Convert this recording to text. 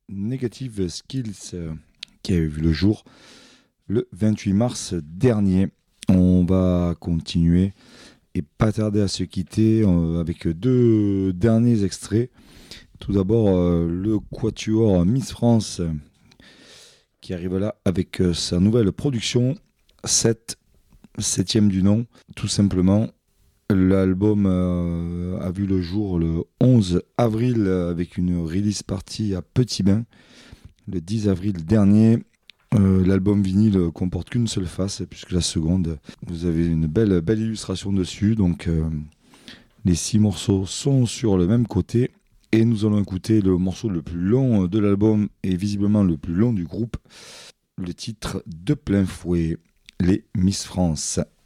Negative Skills qui a vu le jour le 28 mars dernier. On va continuer et pas tarder à se quitter avec deux derniers extraits. Tout d'abord, le quatuor Miss France qui arrive là avec sa nouvelle production, 7e du nom, tout simplement. L'album a vu le jour le 11 avril avec une release party à Petit Bain le 10 avril dernier. L'album vinyle comporte qu'une seule face, puisque la seconde, vous avez une belle illustration dessus. Donc les 6 morceaux sont sur le même côté. Et nous allons écouter le morceau le plus long de l'album et visiblement le plus long du groupe. Le titre De plein fouet, les Miss France.